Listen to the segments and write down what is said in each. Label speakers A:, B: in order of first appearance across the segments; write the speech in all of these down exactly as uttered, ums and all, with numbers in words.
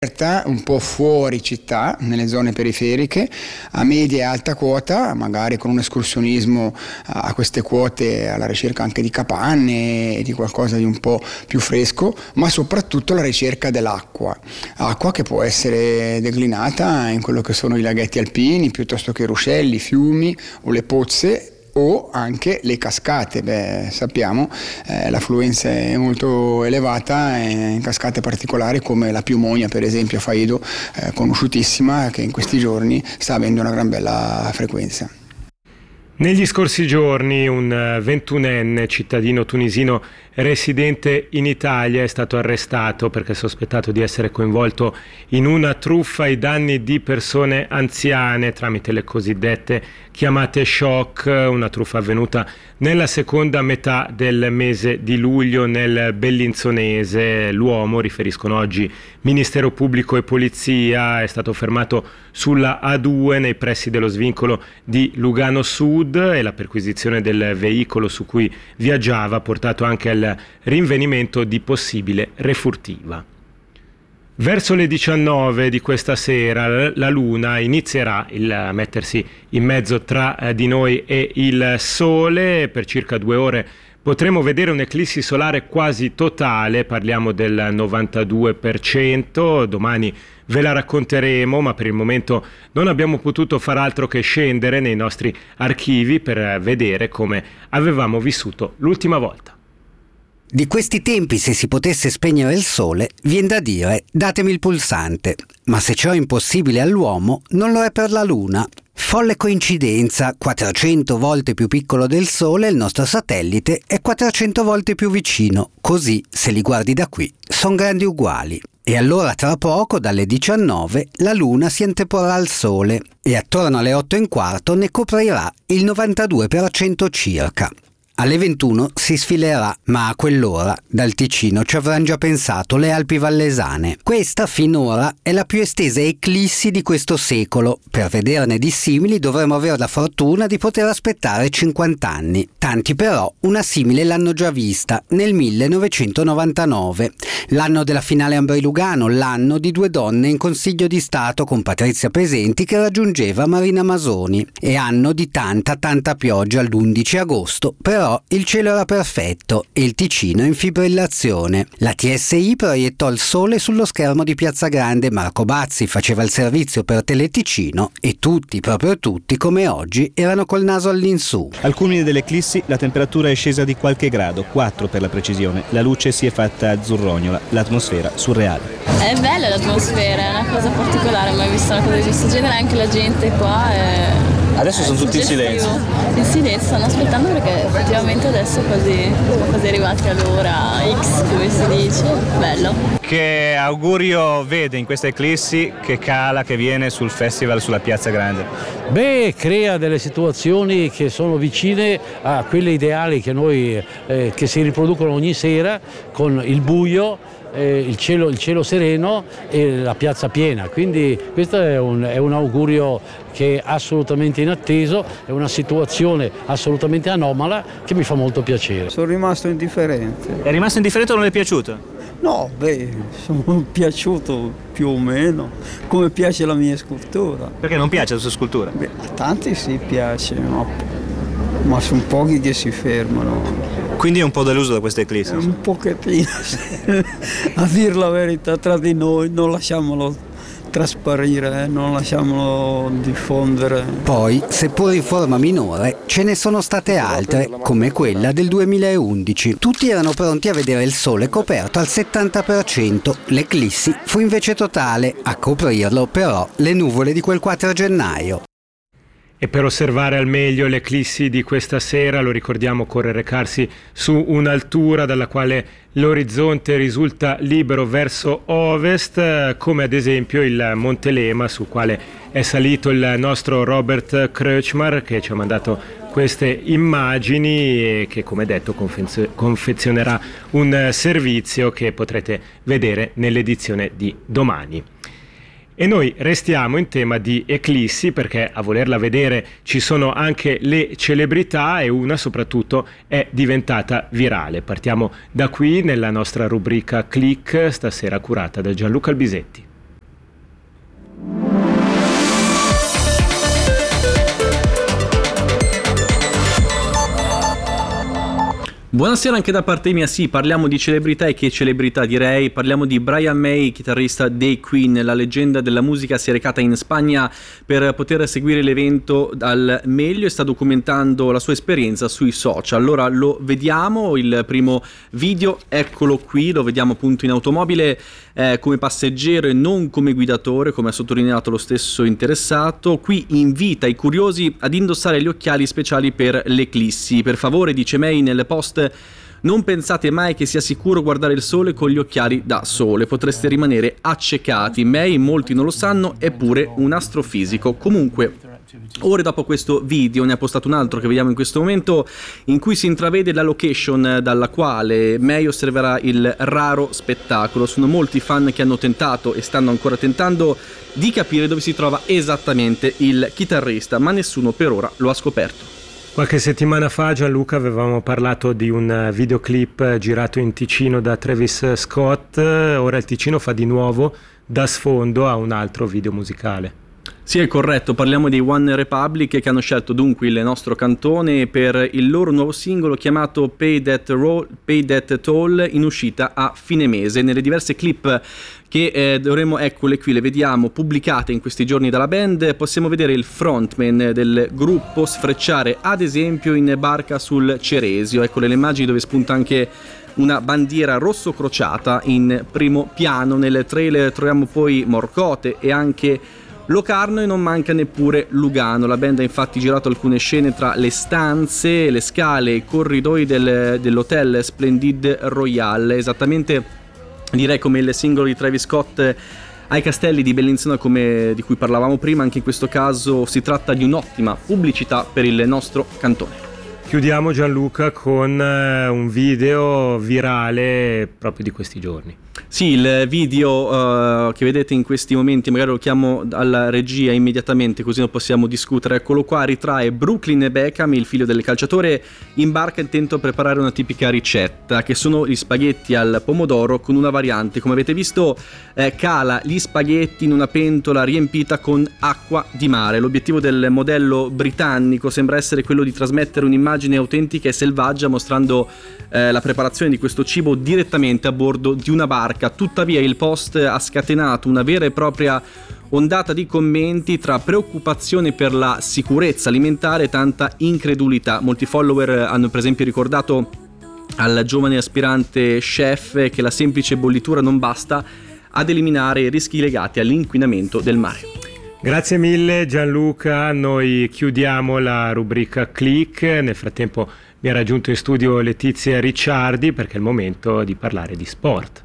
A: Un po' fuori città, nelle zone periferiche, a media e alta quota, magari con un escursionismo a queste quote alla ricerca anche di capanne e di qualcosa di un po' più fresco, ma soprattutto la ricerca dell'acqua, acqua che può essere declinata in quello che sono i laghetti alpini, piuttosto che i ruscelli, i fiumi o le pozze, o anche le cascate. Beh, sappiamo eh, l'affluenza è molto elevata in cascate particolari come la Piumonia, per esempio a Faido, eh, conosciutissima, che in questi giorni sta avendo una gran bella frequenza.
B: Negli scorsi giorni un ventunenne cittadino tunisino residente in Italia è stato arrestato perché è sospettato di essere coinvolto in una truffa ai danni di persone anziane tramite le cosiddette chiamate shock, una truffa avvenuta nella seconda metà del mese di luglio nel Bellinzonese. L'uomo, riferiscono oggi Ministero Pubblico e Polizia, è stato fermato sulla A due nei pressi dello svincolo di Lugano Sud e la perquisizione del veicolo su cui viaggiava ha portato anche al rinvenimento di possibile refurtiva. Verso le diciannove di questa sera la luna inizierà il, a mettersi in mezzo tra di noi e il sole. Per circa due ore potremo vedere un'eclissi solare quasi totale, parliamo del novantadue per cento, domani ve la racconteremo, ma per il momento non abbiamo potuto far altro che scendere nei nostri archivi per vedere come avevamo vissuto l'ultima volta.
C: Di questi tempi, se si potesse spegnere il sole, vien da dire datemi il pulsante, ma se ciò è impossibile all'uomo, non lo è per la luna. Folle coincidenza, quattrocento volte più piccolo del Sole, il nostro satellite è quattrocento volte più vicino, così se li guardi da qui sono grandi uguali. E allora tra poco, dalle diciannove, la Luna si anteporrà al Sole e attorno alle otto e un quarto ne coprirà il novantadue per cento circa. Alle ventuno si sfilerà, ma a quell'ora dal Ticino ci avranno già pensato le Alpi Vallesane. Questa finora è la più estesa eclissi di questo secolo. Per vederne di simili dovremo avere la fortuna di poter aspettare cinquanta anni. Tanti però una simile l'hanno già vista nel millenovecentonovantanove, l'anno della finale Ambrì-Lugano, l'anno di due donne in Consiglio di Stato con Patrizia Pesenti che raggiungeva Marina Masoni, e anno di tanta tanta pioggia l'undici agosto. Però il cielo era perfetto e il Ticino in fibrillazione. La T S I proiettò il sole sullo schermo di Piazza Grande, Marco Bazzi faceva il servizio per Teleticino e tutti, proprio tutti, come oggi, erano col naso all'insù.
D: Al culmine dell'eclissi la temperatura è scesa di qualche grado, quattro per la precisione. La luce si è fatta azzurrognola, l'atmosfera surreale.
E: È bella l'atmosfera, è una cosa particolare, mai visto una cosa di questo genere, anche la gente qua è...
D: Adesso sono tutti in silenzio.
E: In silenzio, stanno aspettando perché effettivamente adesso è quasi, siamo quasi arrivati all'ora X, come si dice. Bello.
D: Che augurio vede in questa eclissi che cala, che viene sul festival sulla Piazza Grande?
F: Beh, crea delle situazioni che sono vicine a quelle ideali che noi eh, che si riproducono ogni sera, con il buio, eh, il cielo, il cielo sereno e la piazza piena. Quindi questo è un, è un augurio che è assolutamente inatteso, è una situazione assolutamente anomala che mi fa molto piacere.
G: Sono rimasto indifferente.
D: È rimasto indifferente o non le è piaciuto?
G: No, beh, sono piaciuto più o meno, come piace la mia scultura.
D: Perché non piace la sua scultura?
G: Beh, a tanti sì piace, ma, ma sono pochi che si fermano.
D: Quindi è un po' deluso da questa eclissi?
G: Un pochettino, sì. A dir la verità, tra di noi, non lasciamolo trasparire, eh? Non lasciamolo diffondere.
C: Poi, seppur in forma minore, ce ne sono state altre, come quella del duemilaundici. Tutti erano pronti a vedere il sole coperto al settanta per cento. L'eclissi fu invece totale, a coprirlo però le nuvole di quel quattro gennaio.
B: E per osservare al meglio l'eclissi di questa sera, lo ricordiamo, occorre recarsi su un'altura dalla quale l'orizzonte risulta libero verso ovest, come ad esempio il Monte Lema, sul quale è salito il nostro Robert Kreutzmar, che ci ha mandato queste immagini e che, come detto, confezionerà un servizio che potrete vedere nell'edizione di domani. E noi restiamo in tema di eclissi perché a volerla vedere ci sono anche le celebrità e una soprattutto è diventata virale. Partiamo da qui nella nostra rubrica Click, stasera curata da Gianluca Albisetti.
D: Buonasera anche da parte mia, sì, parliamo di celebrità e che celebrità direi, parliamo di Brian May, chitarrista dei Queen. La leggenda della musica si è recata in Spagna per poter seguire l'evento al meglio e sta documentando la sua esperienza sui social. Allora lo vediamo, il primo video, eccolo qui, lo vediamo appunto in automobile eh, come passeggero e non come guidatore, come ha sottolineato lo stesso interessato. Qui invita i curiosi ad indossare gli occhiali speciali per l'eclissi. Per favore, dice May nel post, non pensate mai che sia sicuro guardare il sole con gli occhiali da sole, potreste rimanere accecati. May, molti non lo sanno, è pure un astrofisico. Comunque, ore dopo questo video ne ha postato un altro che vediamo in questo momento, in cui si intravede la location dalla quale May osserverà il raro spettacolo. Sono molti fan che hanno tentato e stanno ancora tentando di capire dove si trova esattamente il chitarrista, ma nessuno per ora lo ha scoperto.
B: Qualche settimana fa, Gianluca, avevamo parlato di un videoclip girato in Ticino da Travis Scott. Ora il Ticino fa di nuovo da sfondo a un altro video musicale.
D: Sì, è corretto, parliamo dei One Republic, che hanno scelto dunque il nostro cantone per il loro nuovo singolo chiamato Pay That, Roll, Pay That Toll, in uscita a fine mese. Nelle diverse clip che eh, dovremo, eccole qui, le vediamo pubblicate in questi giorni dalla band, possiamo vedere il frontman del gruppo sfrecciare ad esempio in barca sul Ceresio. Eccole le immagini dove spunta anche una bandiera rosso crociata in primo piano. Nel trailer troviamo poi Morcote e anche Locarno e non manca neppure Lugano. La band ha infatti girato alcune scene tra le stanze, le scale e i corridoi del, dell'hotel Splendid Royal, esattamente direi come il singolo di Travis Scott ai Castelli di Bellinzona, come di cui parlavamo prima. Anche in questo caso si tratta di un'ottima pubblicità per il nostro cantone.
B: Chiudiamo, Gianluca, con un video virale proprio di questi giorni.
D: Sì, il video uh, che vedete in questi momenti, magari lo chiamo alla regia immediatamente così lo possiamo discutere. Eccolo qua, ritrae Brooklyn Beckham, il figlio del calciatore, in barca intento a preparare una tipica ricetta, che sono gli spaghetti al pomodoro con una variante. Come avete visto eh, cala gli spaghetti in una pentola riempita con acqua di mare. L'obiettivo del modello britannico sembra essere quello di trasmettere un'immagine autentica e selvaggia, mostrando eh, la preparazione di questo cibo direttamente a bordo di una barca. Tuttavia il post ha scatenato una vera e propria ondata di commenti tra preoccupazione per la sicurezza alimentare e tanta incredulità. Molti follower hanno per esempio ricordato al giovane aspirante chef che la semplice bollitura non basta ad eliminare i rischi legati all'inquinamento del mare.
B: Grazie mille Gianluca, noi chiudiamo la rubrica Click. Nel frattempo mi ha raggiunto in studio Letizia Ricciardi perché è il momento di parlare di sport.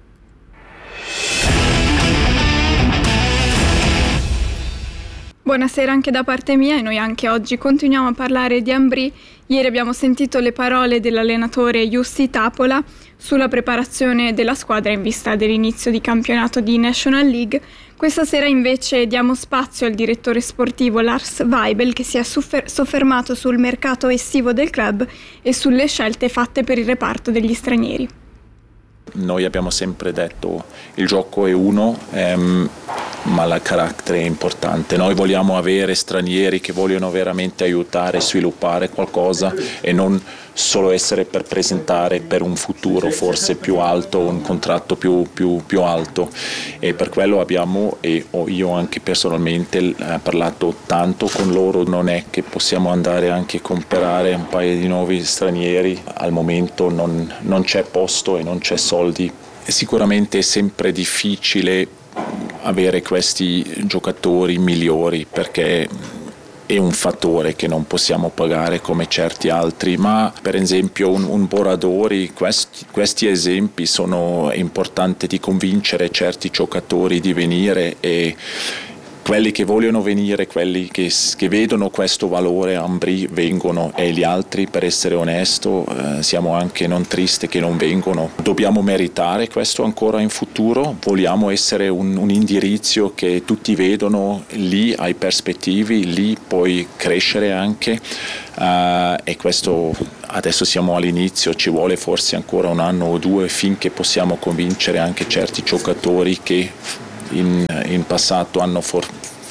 H: Buonasera anche da parte mia e noi anche oggi continuiamo a parlare di Ambrì. Ieri abbiamo sentito le parole dell'allenatore Jussi Tapola sulla preparazione della squadra in vista dell'inizio di campionato di National League. Questa sera invece diamo spazio al direttore sportivo Lars Weibel, che si è soffer- soffermato sul mercato estivo del club e sulle scelte fatte per il reparto degli stranieri.
I: Noi abbiamo sempre detto il gioco è uno, ehm, ma il carattere è importante. Noi vogliamo avere stranieri che vogliono veramente aiutare e sviluppare qualcosa e non solo essere per presentare per un futuro forse più alto, un contratto più, più, più alto. E per quello abbiamo, e io anche personalmente, eh, parlato tanto con loro. Non è che possiamo andare anche a comprare un paio di nuovi stranieri, al momento non, non c'è posto e non c'è soldi. E sicuramente è sempre difficile avere questi giocatori migliori perché è un fattore che non possiamo pagare come certi altri, ma per esempio un, un Boradori, questi, questi esempi sono importanti di convincere certi giocatori di venire, e quelli che vogliono venire, quelli che, che vedono questo valore a Ambrì vengono, e gli altri, per essere onesto, eh, siamo anche non tristi che non vengono. Dobbiamo meritare questo ancora in futuro, vogliamo essere un, un indirizzo che tutti vedono, lì hai prospettive, lì puoi crescere anche, uh, e questo adesso siamo all'inizio, ci vuole forse ancora un anno o due finché possiamo convincere anche certi giocatori che In, in passato hanno for,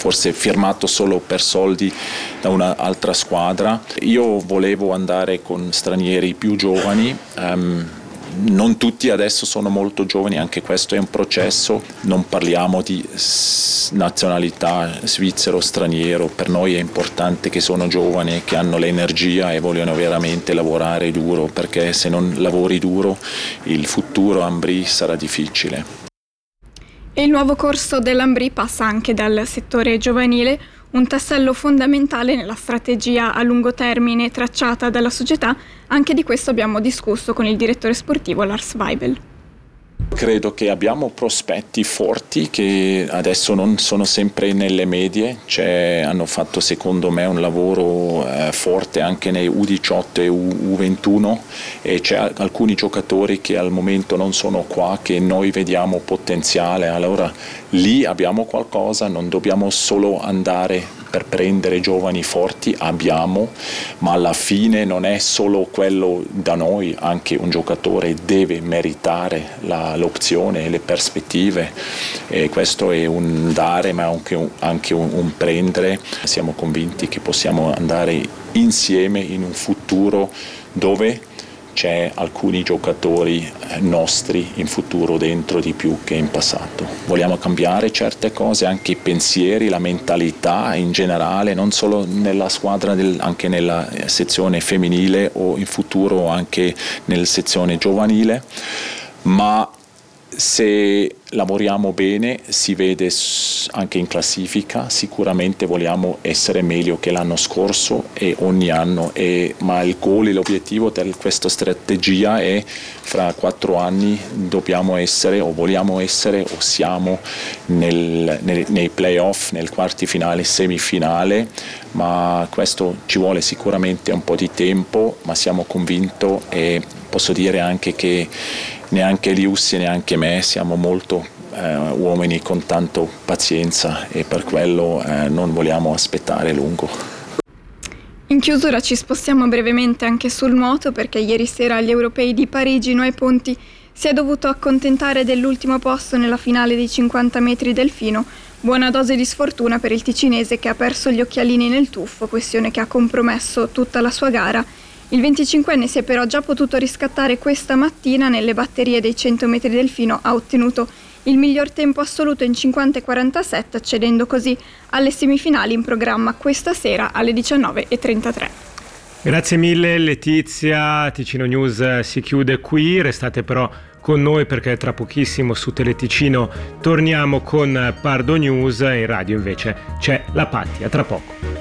I: forse firmato solo per soldi da un'altra squadra. Io volevo andare con stranieri più giovani. Um, Non tutti adesso sono molto giovani, anche questo è un processo, non parliamo di nazionalità svizzero o straniero, per noi è importante che sono giovani, che hanno l'energia e vogliono veramente lavorare duro, perché se non lavori duro il futuro a Ambrì sarà difficile.
H: E il nuovo corso dell'Ambrì passa anche dal settore giovanile, un tassello fondamentale nella strategia a lungo termine tracciata dalla società. Anche di questo abbiamo discusso con il direttore sportivo Lars Weibel.
I: Credo che abbiamo prospetti forti che adesso non sono sempre nelle medie, cioè, hanno fatto secondo me un lavoro eh, forte anche nei U diciotto e U ventuno e c'è alcuni giocatori che al momento non sono qua, che noi vediamo potenziale, allora lì abbiamo qualcosa, non dobbiamo solo andare per prendere giovani forti, abbiamo, ma alla fine non è solo quello da noi, anche un giocatore deve meritare la, l'opzione e le prospettive, e questo è un dare ma anche, un, anche un, un prendere. Siamo convinti che possiamo andare insieme in un futuro dove c'è alcuni giocatori nostri in futuro dentro di più che in passato. Vogliamo cambiare certe cose, anche i pensieri, la mentalità in generale, non solo nella squadra, del, anche nella sezione femminile o in futuro anche nella sezione giovanile, ma se lavoriamo bene si vede anche in classifica, sicuramente vogliamo essere meglio che l'anno scorso e ogni anno, e, ma il goal e l'obiettivo di questa strategia è fra quattro anni dobbiamo essere o vogliamo essere o siamo nel, nei, nei playoff, nel quarti finale, semifinale, ma questo ci vuole sicuramente un po' di tempo, ma siamo convinti e posso dire anche che neanche Liussi, neanche me siamo molto eh, uomini con tanto pazienza e per quello eh, non vogliamo aspettare lungo.
H: In chiusura ci spostiamo brevemente anche sul nuoto, perché ieri sera agli europei di Parigi Noè Ponti si è dovuto accontentare dell'ultimo posto nella finale dei cinquanta metri delfino. Buona dose di sfortuna per il ticinese, che ha perso gli occhialini nel tuffo, questione che ha compromesso tutta la sua gara. Il venticinquenne si è però già potuto riscattare questa mattina nelle batterie dei cento metri delfino, ha ottenuto il miglior tempo assoluto in cinquanta e quarantasette, accedendo così alle semifinali in programma questa sera alle diciannove e trentatré.
B: Grazie mille Letizia, Ticino News si chiude qui, restate però con noi perché tra pochissimo su Teleticino torniamo con Pardo News, in radio invece c'è La Patti, a tra poco.